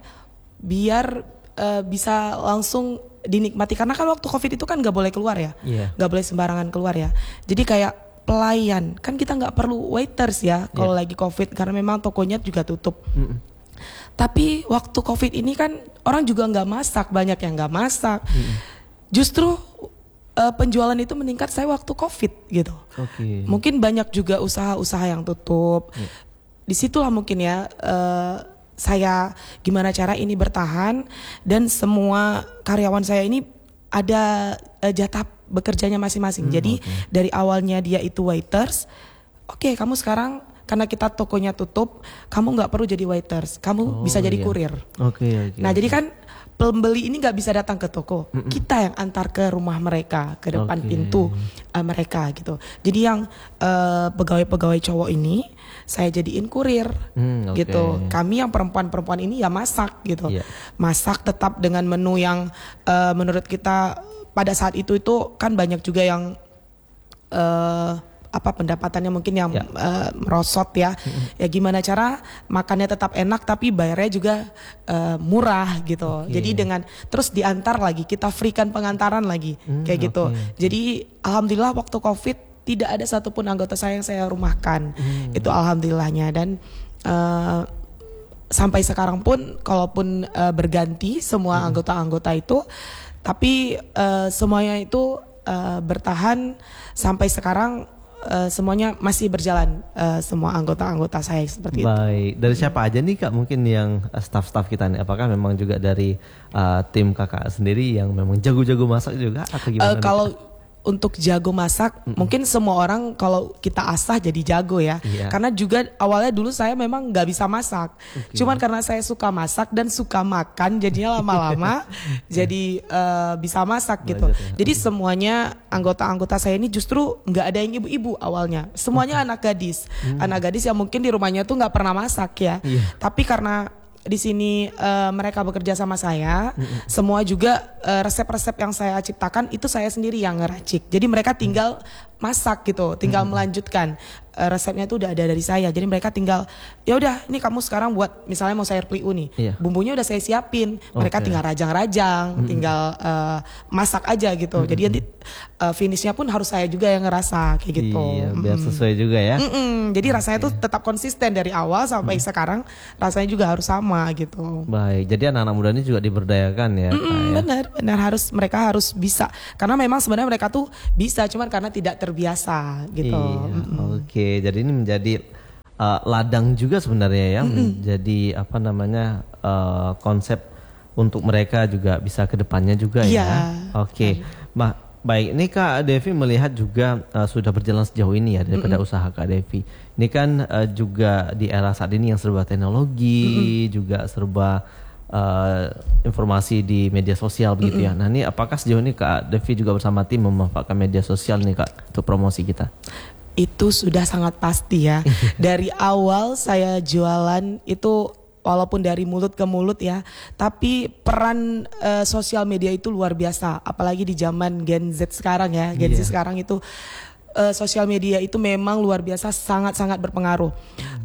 biar uh, bisa langsung dinikmati. Karena kan waktu Covid itu kan nggak boleh keluar ya, nggak yeah. boleh sembarangan keluar ya. Jadi kayak pelayan, kan kita nggak perlu waiters ya kalau yeah. lagi Covid, karena memang tokonya juga tutup. Mm-mm. Tapi waktu Covid ini kan orang juga nggak masak, banyak yang nggak masak. Mm-mm. Justru uh, penjualan itu meningkat saya waktu Covid gitu. Okay. Mungkin banyak juga usaha-usaha yang tutup. Yeah. Disitulah mungkin ya uh, saya gimana cara ini bertahan, dan semua karyawan saya ini ada uh, jatah bekerjanya masing-masing. Hmm, Jadi okay. dari awalnya dia itu waiters, oke okay, kamu sekarang karena kita tokonya tutup, kamu nggak perlu jadi waiters, kamu oh, bisa jadi iya. kurir. Okay, okay, nah okay. jadi kan pembeli ini nggak bisa datang ke toko, Mm-mm. kita yang antar ke rumah mereka, ke depan okay. pintu uh, mereka gitu. Jadi yang uh, pegawai-pegawai cowok ini saya jadiin kurir, mm, okay. gitu. Kami yang perempuan-perempuan ini ya masak gitu, yeah. masak tetap dengan menu yang uh, menurut kita pada saat itu itu kan banyak juga yang uh, apa pendapatannya mungkin yang yeah. uh, merosot ya. Mm-hmm. Ya gimana cara makannya tetap enak tapi bayarnya juga uh, murah gitu. Okay. Jadi dengan terus diantar lagi, kita freekan pengantaran lagi mm, kayak gitu. Okay. Jadi alhamdulillah waktu Covid tidak ada satupun anggota saya yang saya rumahkan. Mm. Itu alhamdulillahnya. Dan uh, sampai sekarang pun kalaupun uh, berganti semua mm. anggota-anggota itu, tapi uh, semuanya itu uh, bertahan sampai sekarang. Uh, semuanya masih berjalan, uh, semua anggota-anggota saya seperti Baik. itu. Baik, dari siapa aja nih Kak mungkin yang uh, staff-staff kita nih? Apakah memang juga dari uh, tim kakak sendiri yang memang jago-jago masak juga atau gimana? Uh, kalau untuk jago masak, Mm-mm. mungkin semua orang kalau kita asah jadi jago ya. Yeah. Karena juga awalnya dulu saya memang nggak bisa masak. Okay. Cuman karena saya suka masak dan suka makan, jadinya lama-lama jadi uh, bisa masak gitu. Belajar, ya. Jadi semuanya anggota-anggota saya ini justru nggak ada yang ibu-ibu awalnya. Semuanya anak gadis, mm. anak gadis yang mungkin di rumahnya tuh nggak pernah masak ya. Yeah. Tapi karena di sini uh, mereka bekerja sama saya, mm-hmm. semua juga uh, resep-resep yang saya ciptakan itu saya sendiri yang ngeracik. Jadi mereka tinggal masak gitu, tinggal hmm. melanjutkan. Uh, resepnya itu udah ada dari saya. Jadi mereka tinggal, ya udah, ini kamu sekarang buat misalnya mau sayur peliu nih, iya. bumbunya udah saya siapin. Mereka okay. tinggal rajang-rajang, hmm. tinggal uh, masak aja gitu. Hmm. Jadi nanti uh, finishnya pun harus saya juga yang ngerasa kayak gitu. Iya, biar sesuai juga ya. Mm-mm. Jadi okay. rasanya tuh tetap konsisten dari awal sampai hmm. sekarang, rasanya juga harus sama gitu. Baik, jadi anak-anak muda ini juga diberdayakan ya. Kak, ya? Benar, benar harus mereka harus bisa. Karena memang sebenarnya mereka tuh bisa, cuman karena tidak terbiasa gitu. Iya, oke. Okay. Jadi ini menjadi uh, ladang juga sebenarnya ya, mm-hmm. menjadi apa namanya uh, konsep untuk mereka juga bisa ke depannya juga yeah. ya. Oke, okay. Ma, baik. Ini Kak Devi melihat juga uh, sudah berjalan sejauh ini ya daripada mm-hmm. usaha Kak Devi. Ini kan uh, juga di era saat ini yang serba teknologi, mm-hmm. juga serba uh, informasi di media sosial begitu mm-hmm. ya. Nah ini apakah sejauh ini Kak Devi juga bersama tim memanfaatkan media sosial nih Kak untuk promosi kita? Itu sudah sangat pasti ya. Dari awal saya jualan itu walaupun dari mulut ke mulut ya, tapi peran uh, sosial media itu luar biasa. Apalagi di zaman Gen Z sekarang ya, Gen yeah. Z sekarang itu uh, sosial media itu memang luar biasa, sangat-sangat berpengaruh.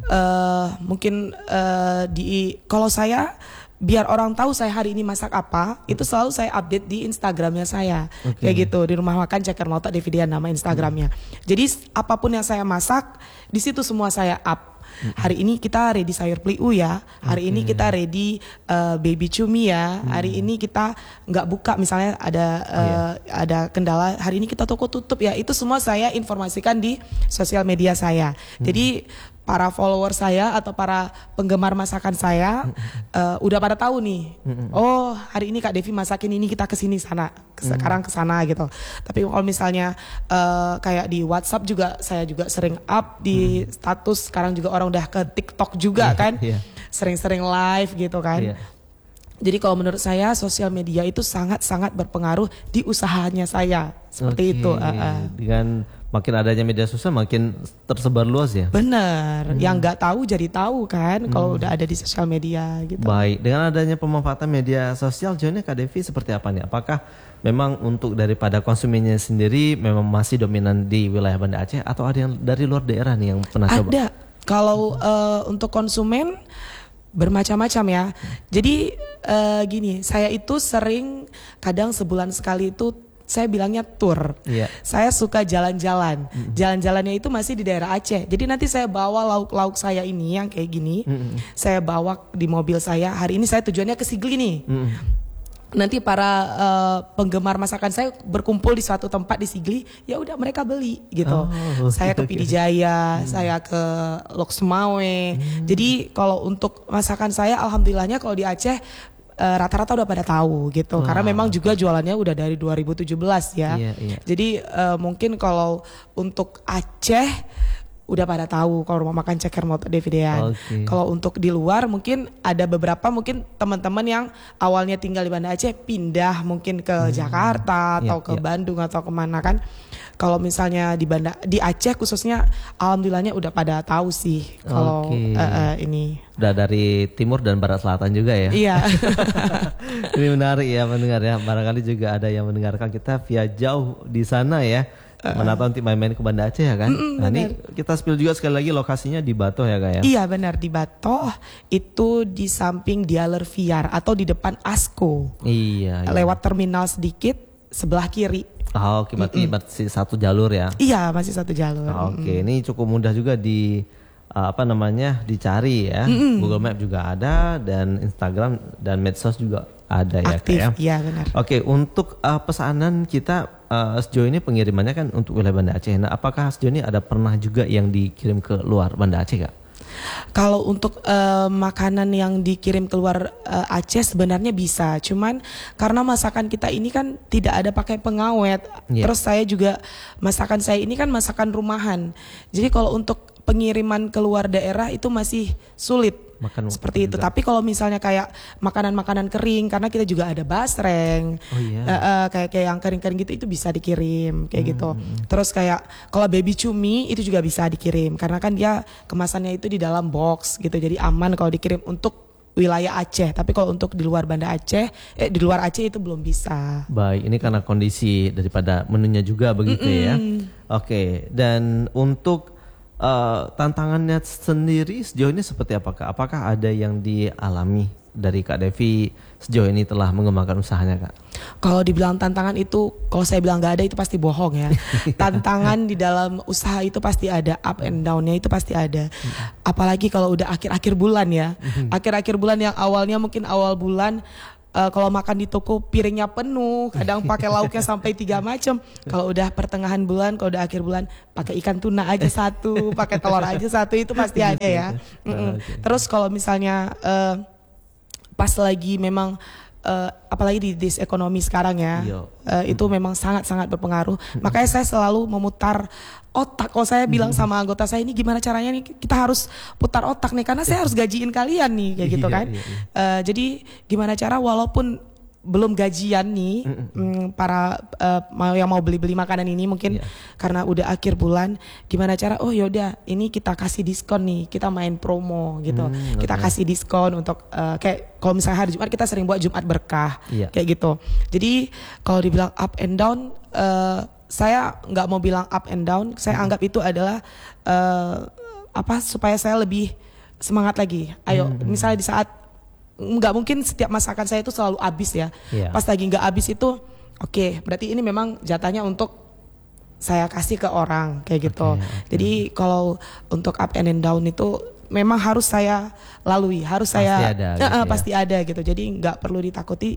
Uh, mungkin uh, di kalau saya biar orang tahu saya hari ini masak apa, itu selalu saya update di Instagramnya saya, okay. kayak gitu, di Rumah Makan Ceker Noto Devidian nama Instagramnya. Hmm. Jadi apapun yang saya masak, di situ semua saya up. Hari ini kita ready sayur peliu ya, hari okay. ini kita ready uh, baby cumi ya, hmm. hari ini kita nggak buka misalnya ada uh, oh, yeah. ada kendala, hari ini kita toko tutup ya, itu semua saya informasikan di sosial media saya. Hmm. Jadi para follower saya atau para penggemar masakan saya uh, udah pada tahu nih, oh hari ini Kak Devi masakin ini, kita kesini sana, sekarang kesana gitu. Tapi kalau misalnya uh, kayak di WhatsApp juga saya juga sering up di status, sekarang juga orang udah ke TikTok juga kan, yeah. sering-sering live gitu kan. Yeah. Jadi kalau menurut saya sosial media itu sangat-sangat berpengaruh di usahanya saya, seperti okay. itu. Uh, uh. Dengan makin adanya media sosial makin tersebar luas ya. Benar, hmm. yang nggak tahu jadi tahu kan, hmm. kalau udah ada di sosial media gitu. Baik, dengan adanya pemanfaatan media sosial, Johnny Kak Devi seperti apa nih? Apakah memang untuk daripada konsumennya sendiri memang masih dominan di wilayah Banda Aceh, atau ada yang dari luar daerah nih yang pernah coba? Ada. Kalau uh, untuk konsumen bermacam-macam ya. Jadi uh, gini, saya itu sering kadang sebulan sekali itu saya bilangnya tour. Yeah. Saya suka jalan-jalan. Mm-hmm. Jalan-jalannya itu masih di daerah Aceh. Jadi nanti saya bawa lauk-lauk saya ini yang kayak gini. Mm-hmm. Saya bawa di mobil saya. Hari ini saya tujuannya ke Sigli nih. Mm-hmm. Nanti para uh, penggemar masakan saya berkumpul di suatu tempat di Sigli, ya udah mereka beli gitu. Oh, saya ke Pidijaya, hmm. saya ke Lok Semawe. Hmm. Jadi kalau untuk masakan saya, alhamdulillahnya kalau di Aceh uh, rata-rata udah pada tahu gitu. Wow. Karena memang juga jualannya udah dari dua ribu tujuh belas ya. Iya, iya. Jadi uh, mungkin kalau untuk Aceh udah pada tahu kalau Rumah Makan Ceker Noto Devidian. Okay. Kalau untuk di luar mungkin ada beberapa mungkin teman-teman yang awalnya tinggal di Banda Aceh pindah mungkin ke hmm. Jakarta atau yeah, ke yeah. Bandung atau kemana kan. Kalau misalnya di Banda di Aceh khususnya, alhamdulillahnya udah pada tahu sih kalau okay. uh, uh, ini. Udah dari timur dan barat selatan juga ya. Iya. Ini menarik ya mendengar ya. Barangkali juga ada yang mendengarkan kita via jauh di sana ya. Uh, Mana tahu nanti main-main ke Banda Aceh ya kan. Mm, nah ini kita spill juga sekali lagi lokasinya di Batoh ya Kak ya. Iya benar, di Batoh, itu di samping Dialer Viar atau di depan Asko. Iya, iya. Lewat terminal sedikit sebelah kiri. Oh, oke, berarti mm-mm. masih satu jalur ya. Iya, masih satu jalur. Oh, oke, mm-mm. Ini cukup mudah juga di uh, apa namanya dicari ya. Mm-mm. Google Map juga ada, dan Instagram dan medsos juga ada ya. Aktif, Kak ya. Iya benar. Oke, untuk uh, pesanan kita uh, sejauh ini pengirimannya kan untuk wilayah Banda Aceh. Nah, apakah sejauh ini ada pernah juga yang dikirim ke luar Banda Aceh Kak? Kalau untuk uh, makanan yang dikirim keluar uh, Aceh sebenarnya bisa, cuman karena masakan kita ini kan tidak ada pakai pengawet. Yeah. Terus saya juga masakan saya ini kan masakan rumahan. Jadi kalau untuk pengiriman keluar daerah itu masih sulit. Makan seperti itu. Juga. Tapi kalau misalnya kayak makanan-makanan kering, karena kita juga ada basreng, oh, iya. uh, uh, kayak kayak yang kering-kering gitu itu bisa dikirim kayak hmm. gitu. Terus kayak kalau baby cumi itu juga bisa dikirim, karena kan dia kemasannya itu di dalam box gitu, jadi aman kalau dikirim untuk wilayah Aceh. Tapi kalau untuk di luar Banda Aceh, eh di luar Aceh itu belum bisa. Baik, ini karena kondisi daripada menunya juga begitu Mm-mm. ya. Oke, dan untuk uh, tantangannya sendiri sejauh ini seperti apakah? Apakah ada yang dialami dari Kak Devi sejauh ini telah mengembangkan usahanya, Kak? Kalau dibilang tantangan itu, kalau saya bilang nggak ada itu pasti bohong ya. Tantangan di dalam usaha itu pasti ada, up and down-nya itu pasti ada. Apalagi kalau udah akhir-akhir bulan ya. Akhir-akhir bulan yang awalnya mungkin awal bulan, uh, kalau makan di toko piringnya penuh, kadang pakai lauknya sampai tiga macam. Kalau udah pertengahan bulan, kalau udah akhir bulan, pakai ikan tuna aja satu, pakai telur aja satu, itu pasti ada ya. Mm-mm. Terus kalau misalnya uh, pas lagi memang Uh, apalagi di dis ekonomi sekarang ya, uh, itu memang sangat-sangat berpengaruh. Makanya saya selalu memutar otak. Kalau saya bilang sama anggota saya, ini gimana caranya nih, kita harus putar otak nih, karena saya harus gajiin kalian nih, kayak gitu kan. Uh, jadi gimana cara walaupun belum gajian nih, mm, para uh, mau yang mau beli-beli makanan ini mungkin yeah. karena udah akhir bulan, gimana cara? Oh yaudah, ini kita kasih diskon nih, kita main promo gitu, mm, kita okay. kasih diskon untuk uh, kayak kalau misalnya hari Jumat kita sering buat Jumat berkah, yeah. kayak gitu. Jadi kalau dibilang up and down, uh, saya nggak mau bilang up and down, saya mm. anggap itu adalah uh, apa supaya saya lebih semangat lagi. Ayo, mm. misalnya di saat nggak mungkin setiap masakan saya itu selalu habis ya. Yeah. Pas lagi nggak habis itu, oke, okay, berarti ini memang jatahnya untuk saya kasih ke orang kayak gitu. Okay, okay. Jadi kalau untuk up and down itu memang harus saya lalui, harus pasti saya ada, gitu uh, ya. pasti ada gitu. Jadi nggak perlu ditakuti,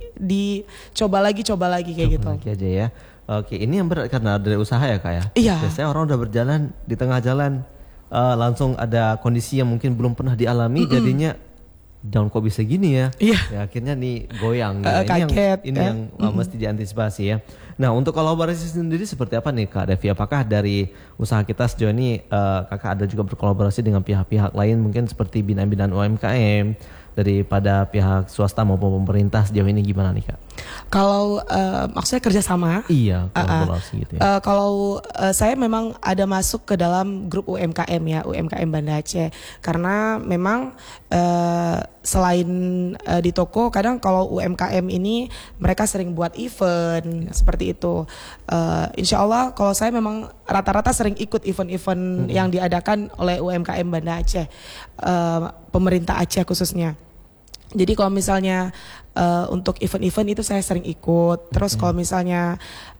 dicoba lagi, coba lagi kayak coba gitu. Lagi aja ya. Oke, ini yang berat karena dari usaha ya, Kak ya. Iya. Biasanya orang udah berjalan di tengah jalan uh, langsung ada kondisi yang mungkin belum pernah dialami, Mm-mm. jadinya down kok bisa gini ya? Iya. Ya, akhirnya nih goyang. Uh, ini kaget. Yang, ini ya. yang uh, mesti diantisipasi ya. Nah, untuk kolaborasi sendiri seperti apa nih, Kak Devi? Apakah dari usaha kita sejauh ini uh, Kakak ada juga berkolaborasi dengan pihak-pihak lain mungkin seperti binaan-binaan U M K M daripada pihak swasta maupun pemerintah sejauh ini gimana nih, Kak? Kalau uh, maksudnya kerjasama? Iya, kolaborasi uh, uh, gitu ya. Uh, kalau uh, saya memang ada masuk ke dalam grup U M K M ya, U M K M Banda Aceh, karena memang uh, selain uh, di toko, kadang kalau U M K M ini mereka sering buat event ya. Seperti itu. Uh, insya Allah kalau saya memang rata-rata sering ikut event-event hmm. yang diadakan oleh U M K M Banda Aceh, uh, pemerintah Aceh khususnya. Jadi kalau misalnya uh, untuk event-event itu saya sering ikut. Terus kalau misalnya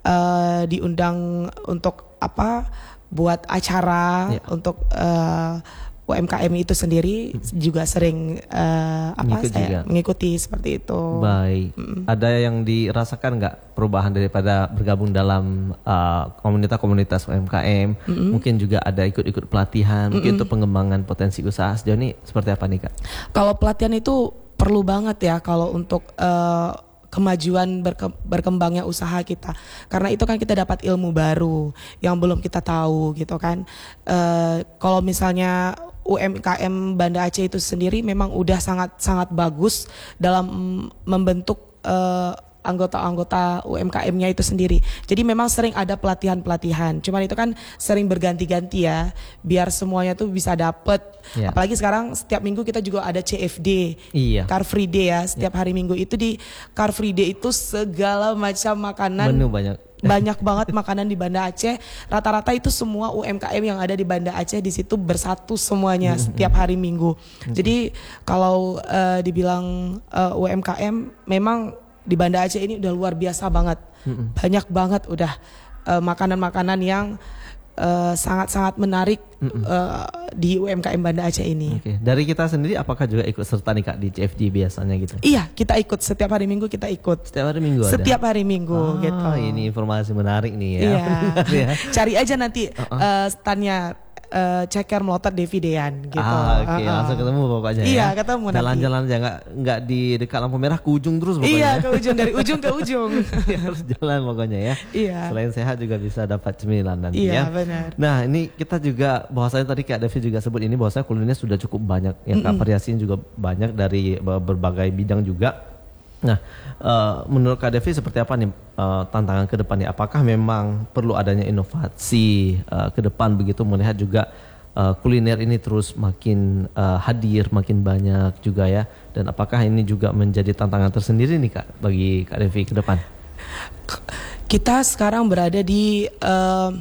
uh, diundang untuk apa, buat acara yeah. untuk uh, U M K M itu sendiri juga sering uh, apa Mengikut saya juga. mengikuti seperti itu. Baik. Mm. Ada yang dirasakan nggak perubahan daripada bergabung dalam uh, komunitas-komunitas U M K M? Mm-hmm. Mungkin juga ada ikut-ikut pelatihan, mm-hmm. mungkin untuk pengembangan potensi usaha. Sejauh ini seperti apa nih, Kak? Kalau pelatihan itu perlu banget ya kalau untuk uh, kemajuan berke- berkembangnya usaha kita, karena itu kan kita dapat ilmu baru yang belum kita tahu gitu kan. Uh, kalau misalnya U M K M Banda Aceh itu sendiri memang udah sangat-sangat bagus dalam membentuk uh, anggota-anggota U M K M-nya itu sendiri. Jadi memang sering ada pelatihan-pelatihan. Cuman itu kan sering berganti-ganti ya, biar semuanya tuh bisa dapet. Yeah. Apalagi sekarang setiap minggu kita juga ada C F D, iya. Car Free Day ya. Setiap yeah. hari minggu itu di Car Free Day itu segala macam makanan. Menu banyak. Banyak banget makanan di Banda Aceh. Rata-rata itu semua U M K M yang ada di Banda Aceh di situ bersatu semuanya setiap hari Minggu. Jadi kalau uh, dibilang uh, U M K M memang di Banda Aceh ini udah luar biasa banget. Banyak banget udah uh, makanan-makanan yang uh, sangat-sangat menarik uh, di U M K M Banda Aceh ini. Oke. Dari kita sendiri apakah juga ikut serta nih, Kak, di C F D biasanya gitu? Iya, kita ikut setiap hari Minggu kita ikut. Setiap hari Minggu ada? Setiap hari Minggu ah, gitu. Ini informasi menarik nih ya. Iya. ya. Cari aja nanti uh-uh. uh, standnya uh, Ceker Melotot Devi Dean gitu. Ah, oke, okay. uh-uh. langsung ketemu pokoknya iya, ya. Iya, ketemu nanti. Jalan-jalan aja nggak nggak di dekat lampu merah ke ujung terus pokoknya. Iya, ke ujung, dari ujung ke ujung. Harus jalan pokoknya ya. Iya. Selain sehat juga bisa dapat cemilan nanti iya, ya. Iya, benar. Nah, ini kita juga bahwasanya tadi Kak Devi juga sebut ini bahwasanya kulinernya sudah cukup banyak ya, Kak, variasinya juga banyak dari berbagai bidang juga. Nah, uh, menurut Kak Devi seperti apa nih uh, tantangan ke depannya? Apakah memang perlu adanya inovasi uh, ke depan begitu, melihat juga uh, kuliner ini terus makin uh, hadir, makin banyak juga ya. Dan apakah ini juga menjadi tantangan tersendiri nih Kak bagi Kak Devi ke depan? Kita sekarang berada di uh,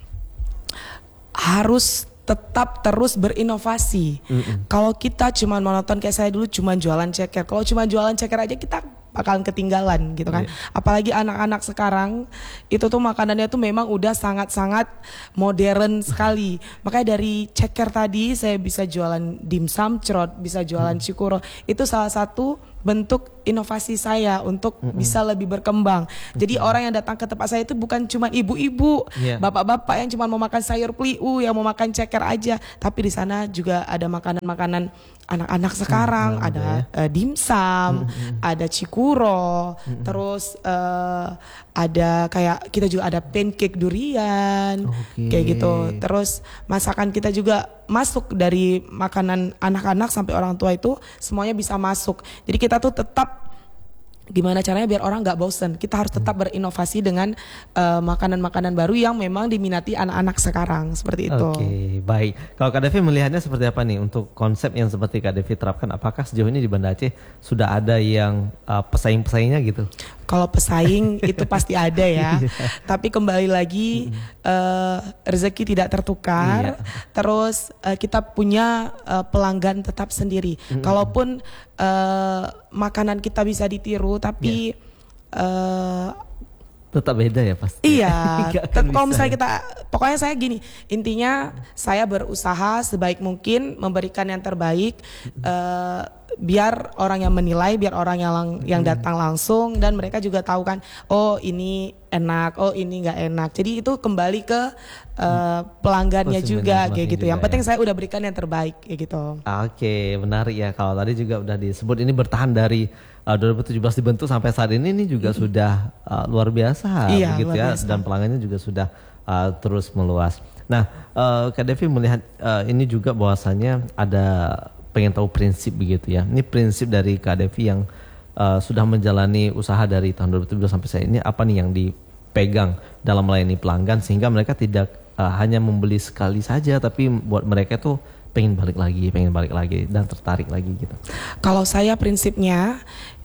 harus tetap terus berinovasi. Mm-mm. Kalau kita cuma monoton kayak saya dulu cuma jualan ceker. Kalau cuma jualan ceker aja kita bakalan ketinggalan gitu kan. Yeah. Apalagi anak-anak sekarang itu tuh makanannya tuh memang udah sangat-sangat modern sekali. Makanya dari ceker tadi saya bisa jualan dimsum, cerot, bisa jualan cikuro. Itu salah satu bentuk inovasi saya untuk mm-hmm. bisa lebih berkembang. Jadi mm-hmm. orang yang datang ke tempat saya itu bukan cuma ibu-ibu, yeah. bapak-bapak yang cuma mau makan sayur peliu, yang mau makan ceker aja, tapi di sana juga ada makanan-makanan anak-anak sekarang, mm-hmm. ada ya. uh, dimsum, mm-hmm. ada cikuro, mm-hmm. terus uh, ada kayak kita juga ada pancake durian, okay. kayak gitu. Terus masakan kita juga masuk dari makanan anak-anak sampai orang tua itu semuanya bisa masuk. Jadi kita tuh tetap gimana caranya biar orang nggak bosen. Kita harus tetap berinovasi dengan uh, makanan-makanan baru yang memang diminati anak-anak sekarang seperti itu. Oke, okay, baik. Kalau Kak Devi melihatnya seperti apa nih untuk konsep yang seperti Kak Devi terapkan? Apakah sejauh ini di Banda Aceh sudah ada yang uh, pesaing-pesaingnya gitu? Kalau pesaing itu pasti ada ya. Tapi kembali lagi mm-hmm. uh, rezeki tidak tertukar. Iya. Terus uh, kita punya uh, pelanggan tetap sendiri. Mm-hmm. Kalaupun uh, makanan kita bisa ditiru, tapi yeah. uh, tetap beda ya pasti. Iya. Kalau misalnya kita, pokoknya saya gini, intinya saya berusaha sebaik mungkin memberikan yang terbaik. Uh, biar orang yang menilai, biar orang yang lang- yang datang langsung dan mereka juga tahu kan, oh ini enak, oh ini nggak enak. Jadi itu kembali ke uh, pelanggannya juga kayak gitu. Juga, yang penting ya. Saya udah berikan yang terbaik kayak gitu. Oke, menarik ya. Kalau tadi juga udah disebut ini bertahan dari uh, dua ribu tujuh belas dibentuk sampai saat ini, ini juga mm-hmm. sudah uh, luar biasa, iya, begitu luar ya, biasa. Dan pelanggannya juga sudah uh, terus meluas. Nah, uh, Kak Devi melihat uh, ini juga bahwasannya ada pengen tahu prinsip begitu ya. Ini prinsip dari Kak Devi yang uh, sudah menjalani usaha dari tahun dua ribu tujuh belas sampai saat ini, apa nih yang dipegang dalam melayani pelanggan sehingga mereka tidak uh, hanya membeli sekali saja, tapi buat mereka tuh pengen balik lagi, pengen balik lagi dan tertarik lagi gitu. Kalau saya prinsipnya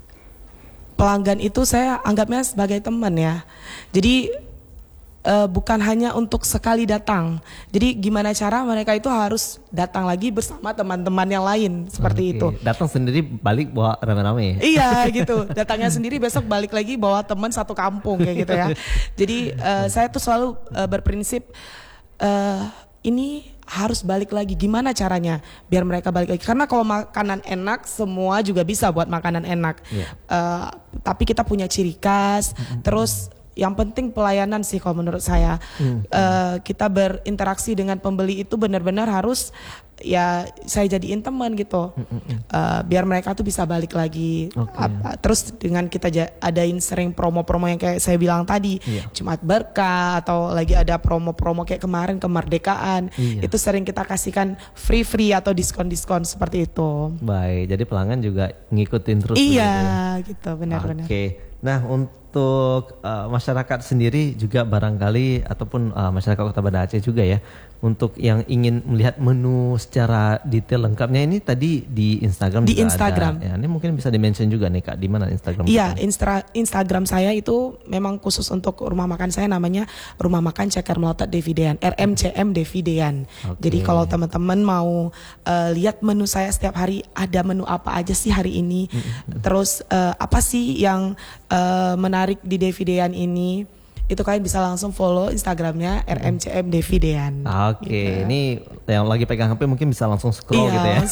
pelanggan itu saya anggapnya sebagai teman ya. Jadi Uh, bukan hanya untuk sekali datang. Jadi gimana cara mereka itu harus datang lagi bersama teman-teman yang lain seperti okay. itu. Datang sendiri balik bawa rame-rame. Iya gitu. Datangnya sendiri besok balik lagi bawa teman satu kampung kayak gitu ya. Jadi uh, saya tuh selalu uh, berprinsip uh, ini harus balik lagi. Gimana caranya biar mereka balik lagi? Karena kalau makanan enak semua juga bisa buat makanan enak. Yeah. Uh, tapi kita punya ciri khas. Mm-hmm. Terus yang penting pelayanan sih kalau menurut saya. Hmm. Uh, kita berinteraksi dengan pembeli itu benar-benar harus ya saya jadiin teman gitu. Hmm. Uh, biar mereka tuh bisa balik lagi. Okay. Apa, terus dengan kita ja- adain sering promo-promo yang kayak saya bilang tadi, yeah. Jumat Berkah atau lagi ada promo-promo kayak kemarin kemerdekaan, yeah. Itu sering kita kasihkan free-free atau diskon-diskon seperti itu. Baik, jadi pelanggan juga ngikutin terus. Iya, gitu, gitu benar-benar. Oke. Okay. Nah, untuk uh, masyarakat sendiri juga barangkali ataupun uh, masyarakat Kota Banda Aceh juga ya, untuk yang ingin melihat menu secara detail lengkapnya ini tadi di Instagram di juga Instagram. ada. Ya, ini mungkin bisa di-mention juga nih Kak, di mana Instagram? Iya, instra- Instagram saya itu memang khusus untuk rumah makan saya, namanya Rumah Makan Ceker Melotot Devidean, R M C M Devidean. Okay. Jadi kalau teman-teman mau uh, lihat menu saya setiap hari, ada menu apa aja sih hari ini, mm-hmm. terus uh, apa sih yang uh, menarik di Devidean ini, itu kalian bisa langsung follow Instagramnya R M C M Devidean. Oke, okay. Gitu. Ini yang lagi pegang H P mungkin bisa langsung scroll iya, gitu ya.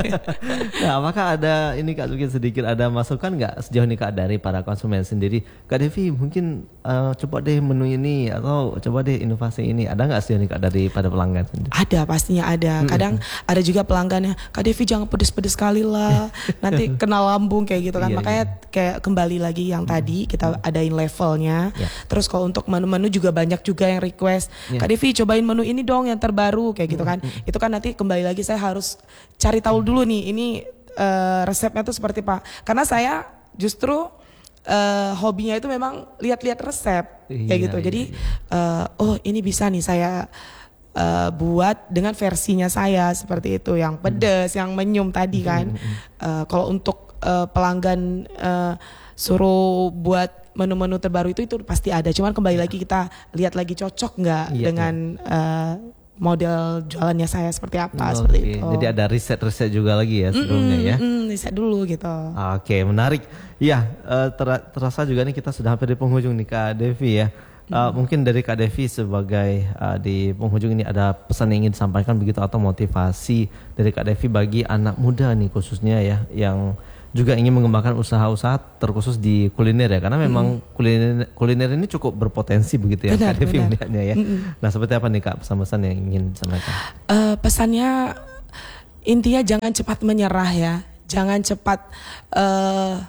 Nah, apakah ada ini Kak mungkin sedikit ada masukan nggak sejauh ini Kak dari para konsumen sendiri? Kak Devi mungkin uh, coba deh menu ini atau coba deh inovasi ini. Ada nggak sejauh ini Kak dari pada pelanggan sendiri? Ada, pastinya ada. Kadang mm-hmm. ada juga pelanggannya, Kak Devi jangan pedes-pedes sekali lah, nanti kena lambung kayak gitu kan. Iya, makanya iya. kayak kembali lagi yang mm-hmm. tadi kita adain levelnya. Yeah. Terus kalau untuk menu-menu juga banyak juga yang request, yeah. Kak Devi cobain menu ini dong yang terbaru kayak gitu kan. Mm-hmm. Itu kan nanti kembali lagi saya harus cari tahu dulu nih ini uh, resepnya tuh seperti apa. Karena saya justru uh, hobinya itu memang lihat-lihat resep kayak iya, gitu. iya, Jadi iya. Uh, oh ini bisa nih saya uh, buat dengan versinya saya seperti itu, yang pedas, yang menyum tadi kan. Uh, kalau untuk uh, pelanggan uh, suruh buat menu-menu terbaru itu itu pasti ada. Cuman kembali lagi kita lihat lagi cocok nggak Iya, dengan uh, model jualannya saya seperti apa, Oke, seperti itu. Jadi ada riset-riset juga lagi ya sebelumnya Mm-mm, ya. mm, riset dulu gitu. Oke, menarik. Ya, uh, ter- terasa juga nih kita sudah hampir di penghujung nih Kak Devi ya. Uh, mungkin dari Kak Devi sebagai uh, di penghujung ini ada pesan yang ingin disampaikan begitu atau motivasi dari Kak Devi bagi anak muda nih khususnya ya yang juga ingin mengembangkan usaha-usaha terkhusus di kuliner ya, karena memang mm. kuliner kuliner ini cukup berpotensi begitu ya. Benar, Kak Devi melihatnya ya. Mm-mm. Nah, seperti apa nih Kak pesan-pesan yang ingin disampaikan? Uh, pesannya intinya jangan cepat menyerah ya, jangan cepat uh,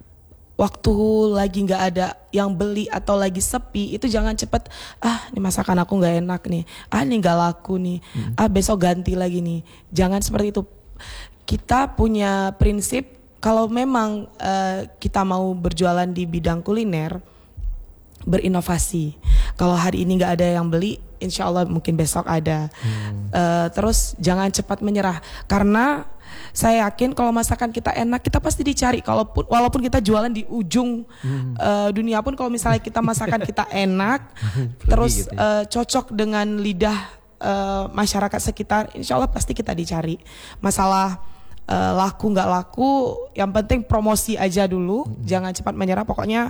waktu lagi nggak ada yang beli atau lagi sepi itu jangan cepat ah ini masakan aku nggak enak nih, ah ini nggak laku nih, mm. ah besok ganti lagi nih. Jangan seperti itu. Kita punya prinsip. Kalau memang uh, kita mau berjualan di bidang kuliner, berinovasi. Kalau hari ini nggak ada yang beli, insya Allah mungkin besok ada. Hmm. Uh, terus jangan cepat menyerah, karena saya yakin kalau masakan kita enak, kita pasti dicari. Kalaupun walaupun kita jualan di ujung hmm. uh, dunia pun, kalau misalnya kita masakan kita enak, terus gitu ya. uh, cocok dengan lidah uh, masyarakat sekitar, insya Allah pasti kita dicari. Masalah Uh, laku nggak laku, yang penting promosi aja dulu, hmm. jangan cepat menyerah, pokoknya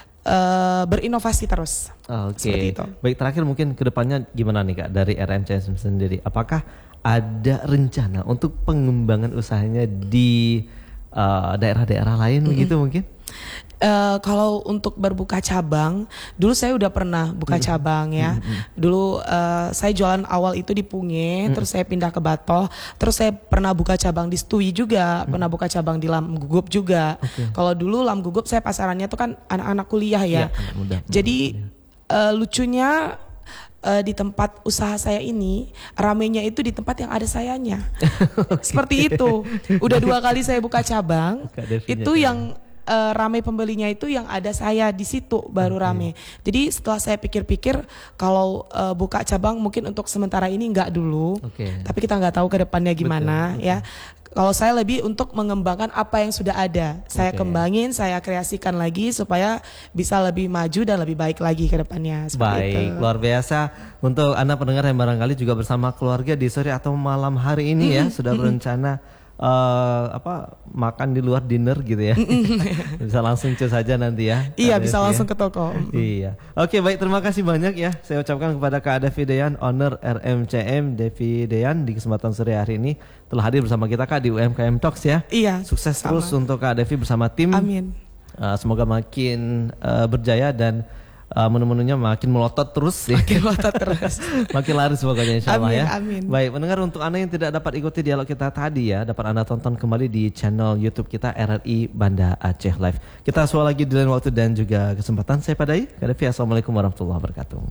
uh, berinovasi terus. Oke. Okay. Baik, terakhir mungkin kedepannya gimana nih Kak dari R M C M sendiri? Apakah ada rencana untuk pengembangan usahanya di uh, daerah-daerah lain mm-hmm. begitu mungkin? Uh, kalau untuk berbuka cabang, dulu saya udah pernah buka mm-hmm. cabang ya. Mm-hmm. Dulu uh, saya jualan awal itu di Punge, mm-hmm. terus saya pindah ke Batoh, terus saya pernah buka cabang di Stui juga, mm-hmm. pernah buka cabang di Lam Gugup juga. Okay. Kalau dulu Lam Gugup saya pasarannya tuh kan anak-anak kuliah ya. ya muda, Jadi muda. Uh, lucunya uh, di tempat usaha saya ini ramenya itu di tempat yang ada sayanya. Okay. Seperti itu. Udah dua kali saya buka cabang, itu yang Uh, ramai pembelinya itu yang ada saya di situ baru okay. rame. Jadi setelah saya pikir-pikir kalau uh, buka cabang mungkin untuk sementara ini enggak dulu. Okay. Tapi kita nggak tahu ke depannya gimana betul, ya. Betul. Kalau saya lebih untuk mengembangkan apa yang sudah ada. Saya okay. kembangin, saya kreasikan lagi supaya bisa lebih maju dan lebih baik lagi ke depannya. Baik, itu. Luar biasa. Untuk Anda pendengar yang barangkali juga bersama keluarga di sore atau malam hari ini mm-hmm. ya sudah mm-hmm. berencana Uh, apa makan di luar dinner gitu ya. Bisa langsung cus saja nanti ya. Iya, bisa langsung ya. Ke toko. Iya. Oke, baik, terima kasih banyak ya. Saya ucapkan kepada Kak Devi Deyan, owner R M C M Devi Deyan di kesempatan sore hari ini telah hadir bersama kita Kak di U M K M Talks ya. Iya. Sukses sama. Terus untuk Kak Devi bersama tim. Amin. Uh, semoga makin uh, berjaya dan Uh, menu-menunya makin melotot terus, makin melotot terus, makin laris pokoknya insya Allah ya. Amin. Baik, pendengar, untuk Anda yang tidak dapat ikuti dialog kita tadi ya, dapat Anda tonton kembali di channel YouTube kita R R I Banda Aceh Live. Kita susul lagi di lain waktu dan juga kesempatan. Saya Padai, Kak Devi, assalamualaikum warahmatullahi wabarakatuh.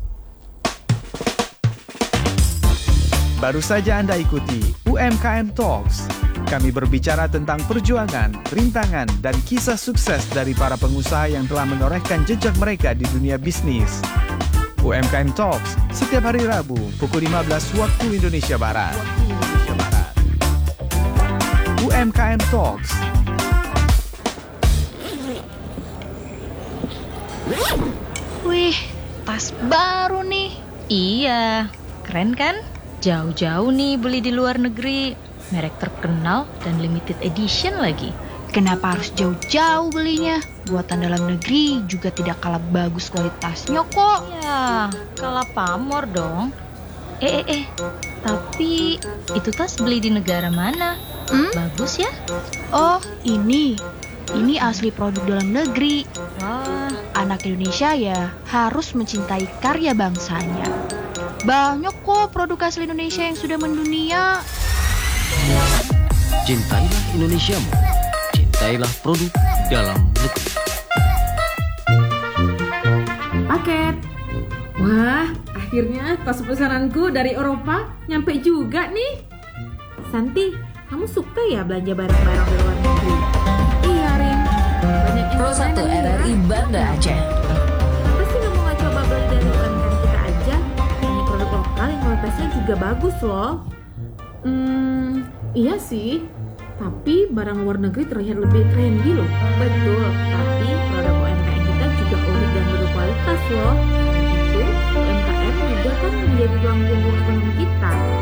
Baru saja Anda ikuti U M K M Talks. Kami berbicara tentang perjuangan, rintangan, dan kisah sukses dari para pengusaha yang telah menorehkan jejak mereka di dunia bisnis. U M K M Talks setiap hari Rabu pukul lima belas waktu Indonesia Barat. Waktu Indonesia Barat. U M K M Talks. Wih, tas baru nih. Iya, keren kan? Jauh-jauh nih beli di luar negeri. Merek terkenal dan limited edition lagi. Kenapa harus jauh-jauh belinya? Buatan dalam negeri juga tidak kalah bagus kualitasnya kok. Ya, kalah pamor dong. Eh, eh, eh. Tapi itu tas beli di negara mana? Hmm? Bagus ya? Oh, ini. Ini asli produk dalam negeri. Wah, anak Indonesia ya harus mencintai karya bangsanya. Banyak kok produk asli Indonesia yang sudah mendunia. Cintailah Indonesiamu. Cintailah produk dalam negeri. Paket. Wah, akhirnya tas pesananku dari Eropa nyampe juga nih. Santi, kamu suka ya belanja barang-barang dari luar negeri? Iya, Rin. Banyak Pro satu R R I Banda Aceh. Pasti kamu gak coba beli dari U M K M kita aja? Ini produk lokal yang kualitasnya juga bagus loh. Hmm, iya sih. Tapi barang luar negeri terlihat lebih trendy loh. Betul, tapi produk U M K M kita juga unik dan berkualitas loh. Selain itu, U M K M juga kan menjadi tulang punggung ekonomi kita.